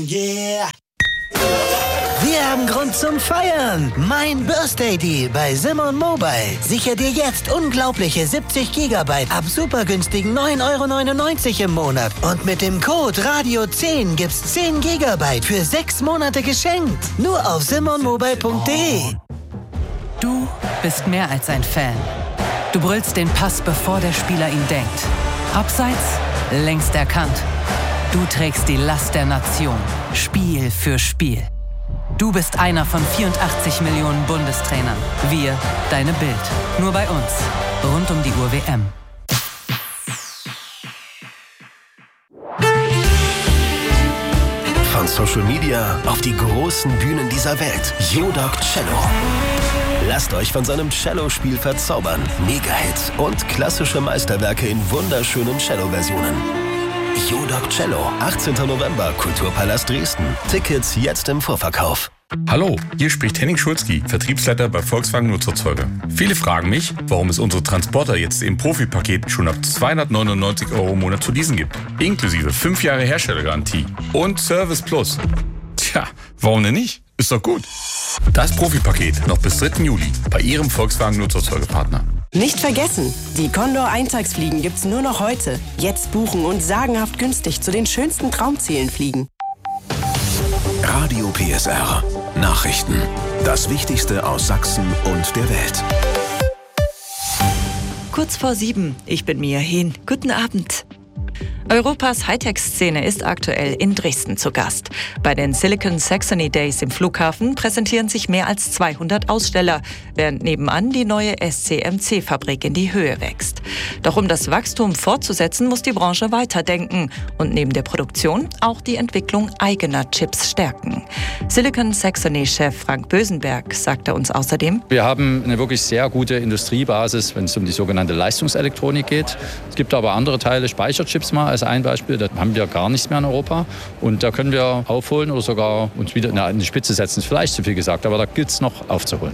Yeah! Wir haben Grund zum Feiern. Mein Birthday Deal bei Simon Mobile. Sichere dir jetzt unglaubliche 70 GB ab super günstigen 9,99 € im Monat. Und mit dem Code Radio10 gibt's 10 GB für 6 Monate geschenkt. Nur auf simonmobile.de. Du bist mehr als ein Fan. Du brüllst den Pass, bevor der Spieler ihn denkt. Abseits, längst erkannt. Du trägst die Last der Nation, Spiel für Spiel. Du bist einer von 84 Millionen Bundestrainern. Wir, deine Bild. Nur bei uns. Rund um die Uhr WM. Von Social Media auf die großen Bühnen dieser Welt. Yodoc Cello. Lasst euch von seinem Cello-Spiel verzaubern. Mega-Hits und klassische Meisterwerke in wunderschönen Cello-Versionen. Yodoc Cello, 18. November, Kulturpalast Dresden. Tickets jetzt im Vorverkauf. Hallo, hier spricht Henning Schulzky, Vertriebsleiter bei Volkswagen Nutzerzeuge. Viele fragen mich, warum es unsere Transporter jetzt im Profipaket schon ab 299 € im Monat zu leasen gibt. Inklusive 5 Jahre Herstellergarantie und Service Plus. Tja, warum denn nicht? Ist doch gut. Das Profipaket noch bis 3. Juli bei Ihrem Volkswagen Nutzerzeugepartner. Nicht vergessen, die Condor Eintagsfliegen gibt's nur noch heute. Jetzt buchen und sagenhaft günstig zu den schönsten Traumzielen fliegen. Radio PSR. Nachrichten. Das Wichtigste aus Sachsen und der Welt. Kurz vor 7, ich bin Mia Hehn. Guten Abend. Europas Hightech-Szene ist aktuell in Dresden zu Gast. Bei den Silicon Saxony Days im Flughafen präsentieren sich mehr als 200 Aussteller, während nebenan die neue SCMC-Fabrik in die Höhe wächst. Doch um das Wachstum fortzusetzen, muss die Branche weiterdenken und neben der Produktion auch die Entwicklung eigener Chips stärken. Silicon Saxony-Chef Frank Bösenberg sagte uns außerdem: Wir haben eine wirklich sehr gute Industriebasis, wenn es um die sogenannte Leistungselektronik geht. Es gibt aber andere Teile, Speicherchips mal als ein Beispiel, da haben wir gar nichts mehr in Europa. Und da können wir aufholen oder sogar uns wieder in die Spitze setzen. Ist vielleicht zu viel gesagt, aber da gilt es noch aufzuholen.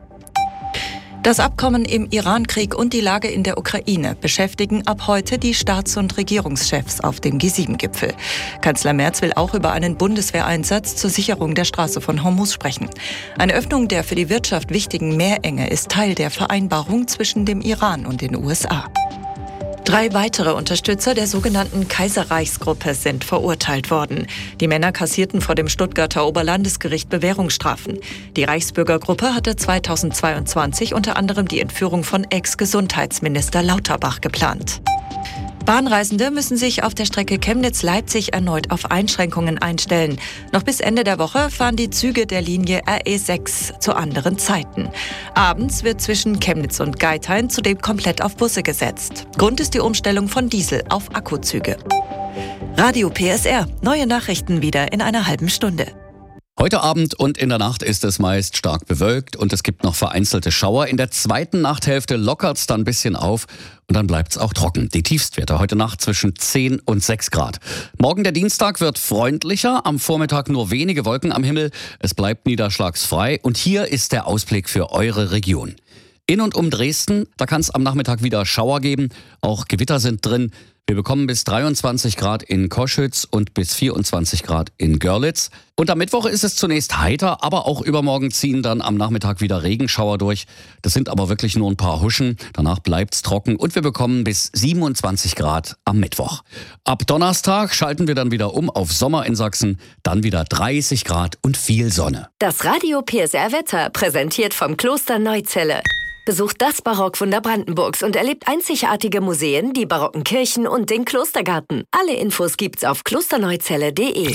Das Abkommen im Iran-Krieg und die Lage in der Ukraine beschäftigen ab heute die Staats- und Regierungschefs auf dem G7-Gipfel. Kanzler Merz will auch über einen Bundeswehreinsatz zur Sicherung der Straße von Hormuz sprechen. Eine Öffnung der für die Wirtschaft wichtigen Meerenge ist Teil der Vereinbarung zwischen dem Iran und den USA. 3 weitere Unterstützer der sogenannten Kaiserreichsgruppe sind verurteilt worden. Die Männer kassierten vor dem Stuttgarter Oberlandesgericht Bewährungsstrafen. Die Reichsbürgergruppe hatte 2022 unter anderem die Entführung von Ex-Gesundheitsminister Lauterbach geplant. Bahnreisende müssen sich auf der Strecke Chemnitz-Leipzig erneut auf Einschränkungen einstellen. Noch bis Ende der Woche fahren die Züge der Linie RE6 zu anderen Zeiten. Abends wird zwischen Chemnitz und Geithain zudem komplett auf Busse gesetzt. Grund ist die Umstellung von Diesel auf Akkuzüge. Radio PSR. Neue Nachrichten wieder in einer halben Stunde. Heute Abend und in der Nacht ist es meist stark bewölkt und es gibt noch vereinzelte Schauer. In der zweiten Nachthälfte lockert es dann ein bisschen auf und dann bleibt es auch trocken. Die Tiefstwerte heute Nacht zwischen 10 und 6 Grad. Morgen der Dienstag wird freundlicher, am Vormittag nur wenige Wolken am Himmel. Es bleibt niederschlagsfrei und hier ist der Ausblick für eure Region. In und um Dresden, da kann es am Nachmittag wieder Schauer geben, auch Gewitter sind drin. Wir bekommen bis 23 Grad in Koschütz und bis 24 Grad in Görlitz. Und am Mittwoch ist es zunächst heiter, aber auch übermorgen ziehen dann am Nachmittag wieder Regenschauer durch. Das sind aber wirklich nur ein paar Huschen. Danach bleibt's trocken und wir bekommen bis 27 Grad am Mittwoch. Ab Donnerstag schalten wir dann wieder um auf Sommer in Sachsen. Dann wieder 30 Grad und viel Sonne. Das Radio PSR Wetter, präsentiert vom Kloster Neuzelle. Besucht das Barockwunder Brandenburgs und erlebt einzigartige Museen, die barocken Kirchen und den Klostergarten. Alle Infos gibt's auf klosterneuzelle.de.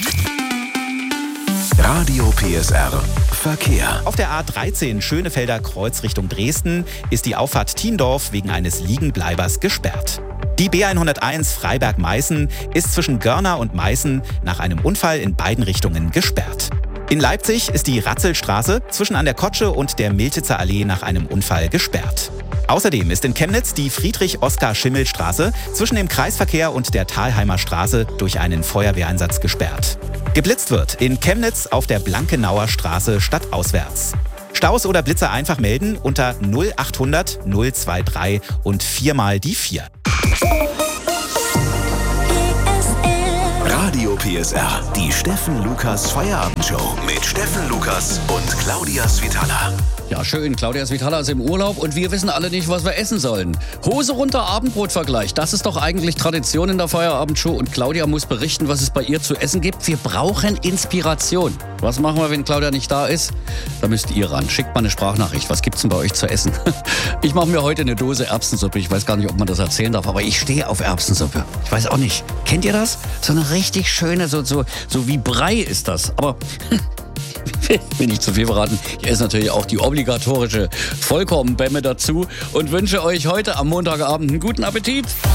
Radio PSR Verkehr. Auf der A13 Schönefelder Kreuz Richtung Dresden ist die Auffahrt Thiendorf wegen eines Liegenbleibers gesperrt. Die B101 Freiberg-Meißen ist zwischen Görna und Meißen nach einem Unfall in beiden Richtungen gesperrt. In Leipzig ist die Ratzelstraße zwischen an der Kotsche und der Miltitzer Allee nach einem Unfall gesperrt. Außerdem ist in Chemnitz die Friedrich-Oskar-Schimmel-Straße zwischen dem Kreisverkehr und der Thalheimer Straße durch einen Feuerwehreinsatz gesperrt. Geblitzt wird in Chemnitz auf der Blankenauer Straße stadtauswärts. Staus oder Blitzer einfach melden unter 0800 023 und 4 mal die 4. Radio PSR. Die Steffen Lukas Feierabendshow mit Steffen Lukas und Claudia Svitala. Ja, schön. Claudia Svitala ist im Urlaub und wir wissen alle nicht, was wir essen sollen. Hose runter, Abendbrotvergleich. Das ist doch eigentlich Tradition in der Feierabendshow. Und Claudia muss berichten, was es bei ihr zu essen gibt. Wir brauchen Inspiration. Was machen wir, wenn Claudia nicht da ist? Da müsst ihr ran. Schickt mal eine Sprachnachricht. Was gibt's denn bei euch zu essen? Ich mache mir heute eine Dose Erbsensuppe. Ich weiß gar nicht, ob man das erzählen darf, aber ich stehe auf Erbsensuppe. Ich weiß auch nicht. Kennt ihr das? So eine richtig schöne, so wie Brei ist das. Aber will nicht zu viel verraten. Ich esse natürlich auch die obligatorische Vollkornbämme dazu und wünsche euch heute am Montagabend einen guten Appetit.